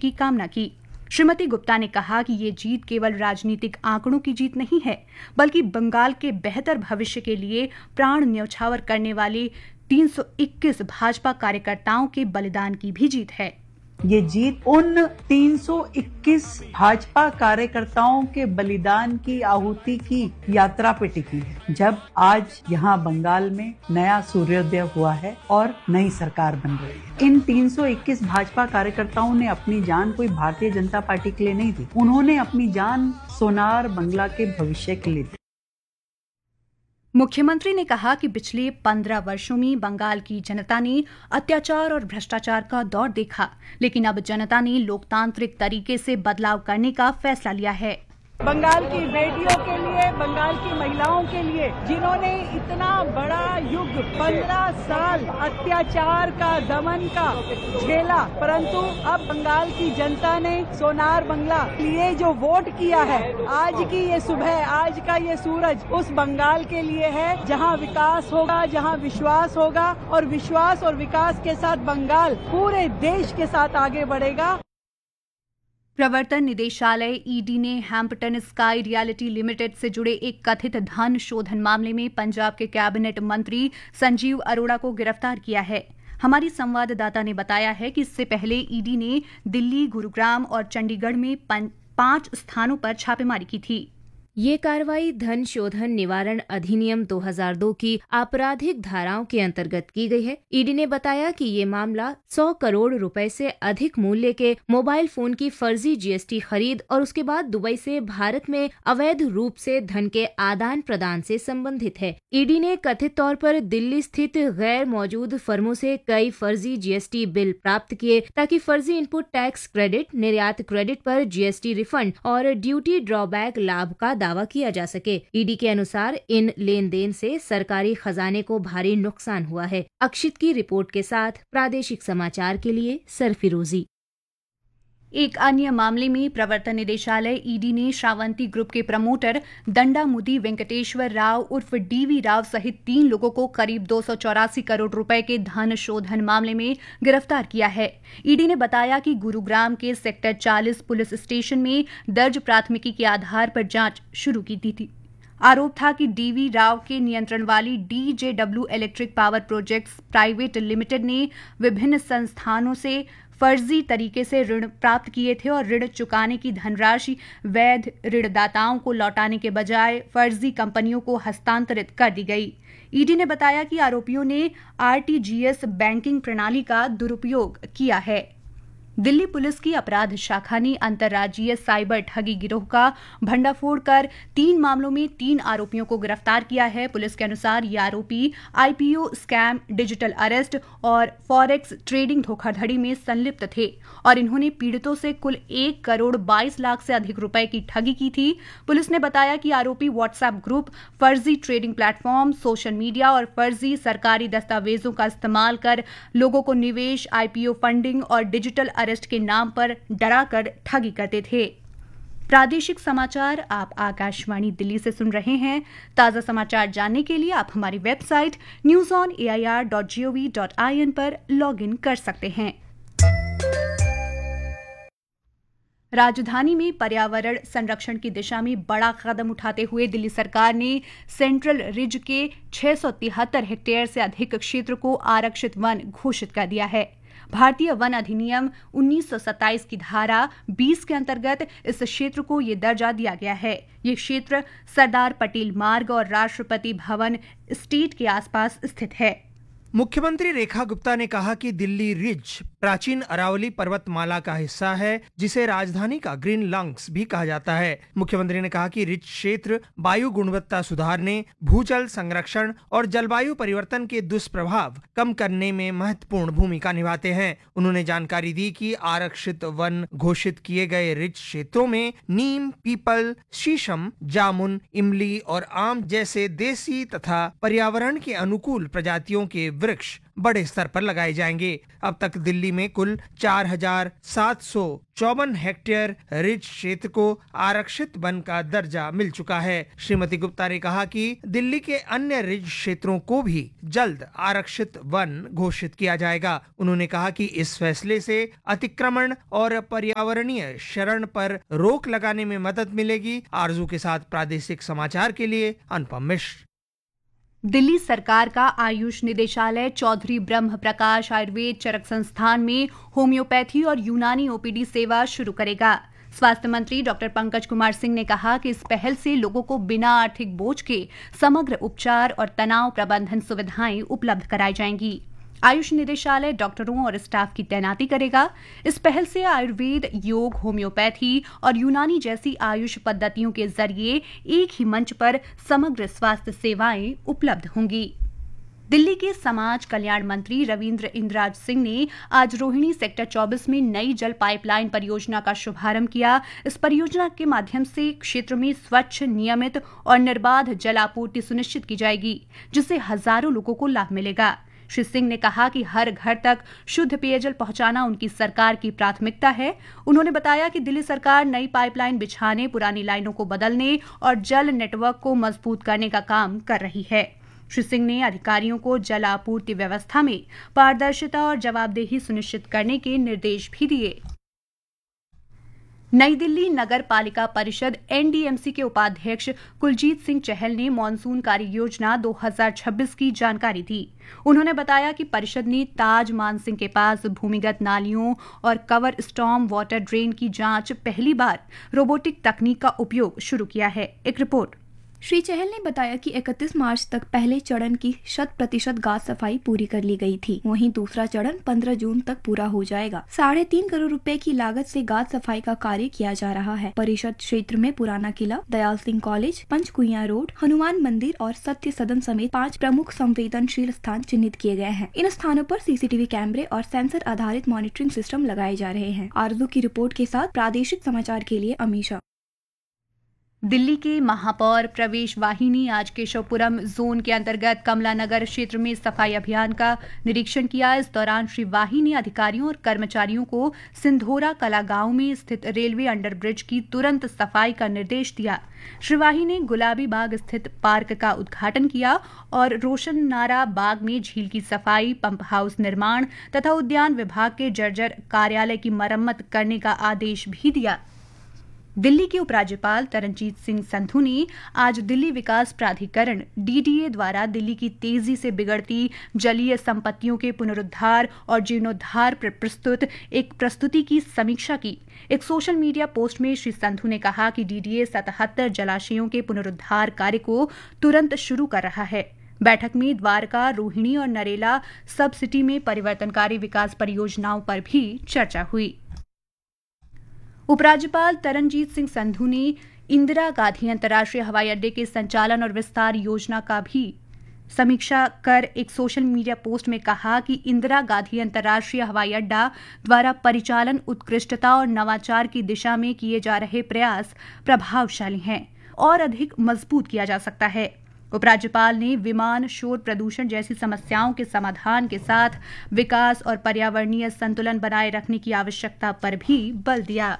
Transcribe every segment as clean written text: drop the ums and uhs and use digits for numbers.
की कामना की। श्रीमती गुप्ता ने कहा कि ये जीत केवल राजनीतिक आंकड़ों की जीत नहीं है, बल्कि बंगाल के बेहतर भविष्य के लिए प्राण न्यौछावर करने वाले 321 भाजपा कार्यकर्ताओं के बलिदान की भी जीत है। ये जीत उन 321 भाजपा कार्यकर्ताओं के बलिदान की आहुति की यात्रा पे टिकी है। जब आज यहाँ बंगाल में नया सूर्योदय हुआ है और नई सरकार बन रही है। इन 321 भाजपा कार्यकर्ताओं ने अपनी जान कोई भारतीय जनता पार्टी के लिए नहीं दी, उन्होंने अपनी जान सोनार बंगला के भविष्य के लिए दी। मुख्यमंत्री ने कहा कि पिछले 15 वर्षों में बंगाल की जनता ने अत्याचार और भ्रष्टाचार का दौर देखा, लेकिन अब जनता ने लोकतांत्रिक तरीके से बदलाव करने का फैसला लिया है। बंगाल की बेटियों के लिए, बंगाल की महिलाओं के लिए, जिन्होंने इतना बड़ा युग 15 साल अत्याचार का, दमन का झेला, परंतु अब बंगाल की जनता ने सोनार बंगला लिए जो वोट किया है, आज की ये सुबह, आज का ये सूरज उस बंगाल के लिए है जहां विकास होगा, जहां विश्वास होगा, और विश्वास और विकास के साथ बंगाल पूरे देश के साथ आगे बढ़ेगा। प्रवर्तन निदेशालय ईडी ने हैम्पटन स्काई रियलिटी लिमिटेड से जुड़े एक कथित धन शोधन मामले में पंजाब के कैबिनेट मंत्री संजीव अरोड़ा को गिरफ्तार किया है। हमारी संवाददाता ने बताया है कि इससे पहले ईडी ने दिल्ली, गुरुग्राम और चंडीगढ़ में 5 स्थानों पर छापेमारी की थी। ये कार्रवाई धन शोधन निवारण अधिनियम 2002 की आपराधिक धाराओं के अंतर्गत की गई है। ईडी ने बताया कि ये मामला 100 करोड़ रुपए से अधिक मूल्य के मोबाइल फोन की फर्जी जीएसटी खरीद और उसके बाद दुबई से भारत में अवैध रूप से धन के आदान प्रदान से संबंधित है। ईडी ने कथित तौर पर दिल्ली स्थित गैर मौजूद फर्मों से कई फर्जी जीएसटी बिल प्राप्त किए ताकि फर्जी इनपुट टैक्स क्रेडिट, निर्यात क्रेडिट पर जीएसटी रिफंड और ड्यूटी ड्रॉबैक लाभ का दावा किया जा सके। ईडी के अनुसार इन लेन देन से सरकारी खजाने को भारी नुकसान हुआ है। अक्षित की रिपोर्ट के साथ प्रादेशिक समाचार के लिए सरफिरोजी। एक अन्य मामले में प्रवर्तन निदेशालय ईडी ने श्रावंती ग्रुप के प्रमोटर दंडामुदी वेंकटेश्वर राव उर्फ डीवी राव सहित 3 लोगों को करीब 284 करोड़ रुपए के धन शोधन मामले में गिरफ्तार किया है। ईडी ने बताया कि गुरुग्राम के सेक्टर 40 पुलिस स्टेशन में दर्ज प्राथमिकी के आधार पर जांच शुरू की थी। आरोप था कि डीवी राव के नियंत्रण वाली डीजेडब्ल्यू electric power projects private limited ने विभिन्न संस्थानों से फर्जी तरीके से ऋण प्राप्त किए थे और ऋण चुकाने की धनराशि वैध ऋणदाताओं को लौटाने के बजाय फर्जी कंपनियों को हस्तांतरित कर दी गई। ईडी ने बताया कि आरोपियों ने आरटीजीएस बैंकिंग प्रणाली का दुरुपयोग किया है। दिल्ली पुलिस की अपराध शाखा ने अंतर्राज्यीय साइबर ठगी गिरोह का भंडाफोड़ कर 3 मामलों में 3 आरोपियों को गिरफ्तार किया है। पुलिस के अनुसार ये आरोपी आईपीओ स्कैम, डिजिटल अरेस्ट और फॉरेक्स ट्रेडिंग धोखाधड़ी में संलिप्त थे और इन्होंने पीड़ितों से कुल 1 करोड़ 22 लाख से अधिक रुपए की ठगी की थी। पुलिस ने बताया कि आरोपी व्हाट्सएप ग्रुप, फर्जी ट्रेडिंग प्लेटफॉर्म, सोशल मीडिया और फर्जी सरकारी दस्तावेजों का इस्तेमाल कर लोगों को निवेश, आईपीओ फंडिंग और डिजिटल अरेस्ट के नाम पर डराकर ठगी करते थे। प्रादेशिक समाचार आप आकाशवाणी दिल्ली से सुन रहे हैं। ताजा समाचार जानने के लिए आप हमारी वेबसाइट newsonair.gov.in पर लॉगिन कर सकते हैं। राजधानी में पर्यावरण संरक्षण की दिशा में बड़ा कदम उठाते हुए दिल्ली सरकार ने सेंट्रल रिज के 673 हेक्टेयर से अधिक क्षेत्र को आरक्षित वन घोषित कर दिया है। भारतीय वन अधिनियम 1927 की धारा 20 के अंतर्गत इस क्षेत्र को ये दर्जा दिया गया है। ये क्षेत्र सरदार पटेल मार्ग और राष्ट्रपति भवन स्टेट के आसपास स्थित है। मुख्यमंत्री रेखा गुप्ता ने कहा कि दिल्ली रिज प्राचीन अरावली पर्वतमाला का हिस्सा है, जिसे राजधानी का ग्रीन लंग्स भी कहा जाता है। मुख्यमंत्री ने कहा कि रिज क्षेत्र वायु गुणवत्ता सुधारने, भूजल संरक्षण और जलवायु परिवर्तन के दुष्प्रभाव कम करने में महत्वपूर्ण भूमिका निभाते हैं। उन्होंने जानकारी दी कि आरक्षित वन घोषित किए गए रिज क्षेत्रों में नीम, पीपल, शीशम, जामुन, इमली और आम जैसे देसी तथा पर्यावरण के अनुकूल प्रजातियों के वृक्ष बड़े स्तर पर लगाए जाएंगे। अब तक दिल्ली में कुल 4,754 हेक्टेयर रिज क्षेत्र को आरक्षित वन का दर्जा मिल चुका है। श्रीमती गुप्ता ने कहा कि दिल्ली के अन्य रिज क्षेत्रों को भी जल्द आरक्षित वन घोषित किया जाएगा। उन्होंने कहा कि इस फैसले से अतिक्रमण और पर्यावरणीय शरण पर रोक लगाने में मदद मिलेगी। आरजू के साथ प्रादेशिक समाचार के लिए अनुपम मिश्र। दिल्ली सरकार का आयुष निदेशालय चौधरी ब्रह्म प्रकाश आयुर्वेद चरक संस्थान में होम्योपैथी और यूनानी ओपीडी सेवा शुरू करेगा। स्वास्थ्य मंत्री डॉक्टर पंकज कुमार सिंह ने कहा कि इस पहल से लोगों को बिना आर्थिक बोझ के समग्र उपचार और तनाव प्रबंधन सुविधाएं उपलब्ध कराई जाएंगी। आयुष निदेशालय डॉक्टरों और स्टाफ की तैनाती करेगा। इस पहल से आयुर्वेद, योग, होम्योपैथी और यूनानी जैसी आयुष पद्धतियों के जरिए एक ही मंच पर समग्र स्वास्थ्य सेवाएं उपलब्ध होंगी। दिल्ली के समाज कल्याण मंत्री रविंद्र इंद्राज सिंह ने आज रोहिणी सेक्टर 24 में नई जल पाइपलाइन परियोजना का शुभारंभ किया। इस परियोजना के माध्यम से क्षेत्र में स्वच्छ, नियमित और निर्बाध जल आपूर्ति सुनिश्चित की जाएगी, जिससे हजारों लोगों को लाभ मिलेगा। श्री सिंह ने कहा कि हर घर तक शुद्ध पेयजल पहुंचाना उनकी सरकार की प्राथमिकता है। उन्होंने बताया कि दिल्ली सरकार नई पाइपलाइन बिछाने, पुरानी लाइनों को बदलने और जल नेटवर्क को मजबूत करने का काम कर रही है। श्री सिंह ने अधिकारियों को जल आपूर्ति व्यवस्था में पारदर्शिता और जवाबदेही सुनिश्चित करने के निर्देश भी दिए। नई दिल्ली नगर पालिका परिषद एनडीएमसी के उपाध्यक्ष कुलजीत सिंह चहल ने मॉनसून कार्य योजना 2026 की जानकारी दी। उन्होंने बताया कि परिषद ने ताज मानसिंह के पास भूमिगत नालियों और कवर स्टॉर्म वाटर ड्रेन की जांच पहली बार रोबोटिक तकनीक का उपयोग शुरू किया है। एक रिपोर्ट। श्री चहल ने बताया कि 31 मार्च तक पहले चरण की 100% गाद सफाई पूरी कर ली गई थी। वहीं दूसरा चरण 15 जून तक पूरा हो जाएगा। 3.5 करोड़ रुपए की लागत से गाद सफाई का कार्य किया जा रहा है। परिषद क्षेत्र में पुराना किला, दयाल सिंह कॉलेज, पंचकुइया रोड, हनुमान मंदिर और सत्य सदन समेत 5 प्रमुख संवेदनशील स्थान चिन्हित किए गए हैं। इन स्थानों पर सीसीटीवी कैमरे और सेंसर आधारित मॉनिटरिंग सिस्टम लगाए जा रहे हैं। आरजू की रिपोर्ट के साथ प्रादेशिक समाचार के लिए अमीशा। दिल्ली के महापौर प्रवेश वाहिनी आज केशवपुरम जोन के अंतर्गत कमला नगर क्षेत्र में सफाई अभियान का निरीक्षण किया। इस दौरान श्री वाही ने अधिकारियों और कर्मचारियों को सिंधोरा कला गांव में स्थित रेलवे अंडरब्रिज की तुरंत सफाई का निर्देश दिया। श्री वाही ने गुलाबी बाग स्थित पार्क का उद्घाटन किया और रोशन नारा बाग में झील की सफाई, पंप हाउस निर्माण तथा उद्यान विभाग के जर्जर कार्यालय की मरम्मत करने का आदेश भी दिया। दिल्ली के उपराज्यपाल तरनजीत सिंह संधू ने आज दिल्ली विकास प्राधिकरण डीडीए द्वारा दिल्ली की तेजी से बिगड़ती जलीय संपत्तियों के पुनरुद्धार और जीर्णोद्धार पर प्रस्तुत एक प्रस्तुति की समीक्षा की। एक सोशल मीडिया पोस्ट में श्री संधू ने कहा कि डीडीए 77 जलाशयों के पुनरुद्धार कार्य को तुरंत शुरू कर रहा है। बैठक में द्वारका, रोहिणी और नरेला सब सिटी में परिवर्तनकारी विकास परियोजनाओं पर भी चर्चा हुई। उपराज्यपाल तरनजीत सिंह संधू ने इंदिरा गांधी अंतर्राष्ट्रीय हवाई अड्डे के संचालन और विस्तार योजना का भी समीक्षा कर एक सोशल मीडिया पोस्ट में कहा कि इंदिरा गांधी अंतर्राष्ट्रीय हवाई अड्डा द्वारा परिचालन उत्कृष्टता और नवाचार की दिशा में किए जा रहे प्रयास प्रभावशाली हैं और अधिक मजबूत किया जा सकता है। उपराज्यपाल ने विमान शोर प्रदूषण जैसी समस्याओं के समाधान के साथ विकास और पर्यावरणीय संतुलन बनाए रखने की आवश्यकता पर भी बल दिया।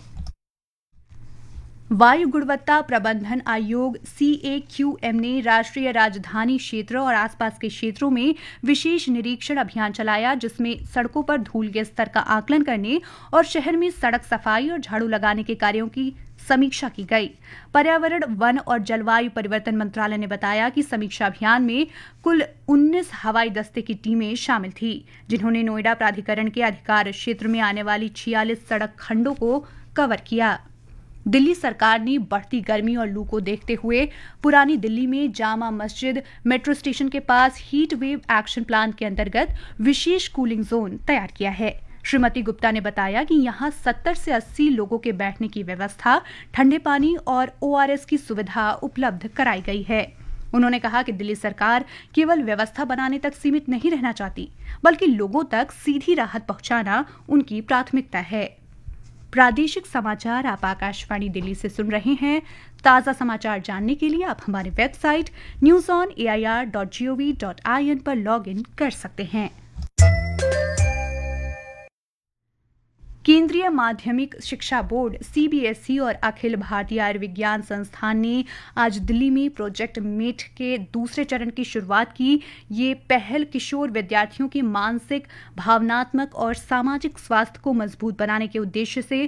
वायु गुणवत्ता प्रबंधन आयोग CAQM ने राष्ट्रीय राजधानी क्षेत्र और आसपास के क्षेत्रों में विशेष निरीक्षण अभियान चलाया, जिसमें सड़कों पर धूल के स्तर का आकलन करने और शहर में सड़क सफाई और झाड़ू लगाने के कार्यों की समीक्षा की गई। पर्यावरण, वन और जलवायु परिवर्तन मंत्रालय ने बताया कि समीक्षा अभियान में कुल 19 हवाई दस्ते की टीमें शामिल थी, जिन्होंने नोएडा प्राधिकरण के अधिकार क्षेत्र में आने वाली 46 सड़क खंडों को कवर किया। दिल्ली सरकार ने बढ़ती गर्मी और लू को देखते हुए पुरानी दिल्ली में जामा मस्जिद मेट्रो स्टेशन के पास हीट वेव एक्शन प्लान के अंतर्गत विशेष कूलिंग जोन तैयार किया है। श्रीमती गुप्ता ने बताया कि यहां 70 से 80 लोगों के बैठने की व्यवस्था, ठंडे पानी और ORS की सुविधा उपलब्ध कराई गई है। उन्होंने कहा कि दिल्ली सरकार केवल व्यवस्था बनाने तक सीमित नहीं रहना चाहती, बल्कि लोगों तक सीधी राहत पहुंचाना उनकी प्राथमिकता है। प्रादेशिक समाचार आप आकाशवाणी दिल्ली से सुन रहे हैं। ताज़ा समाचार जानने के लिए आप हमारी वेबसाइट newsonair.gov.in पर लॉग इन कर सकते हैं। केंद्रीय माध्यमिक शिक्षा बोर्ड CBSE और अखिल भारतीय आयुर्विज्ञान संस्थान ने आज दिल्ली में प्रोजेक्ट मेट के दूसरे चरण की शुरुआत की। ये पहल किशोर विद्यार्थियों के मानसिक, भावनात्मक और सामाजिक स्वास्थ्य को मजबूत बनाने के उद्देश्य से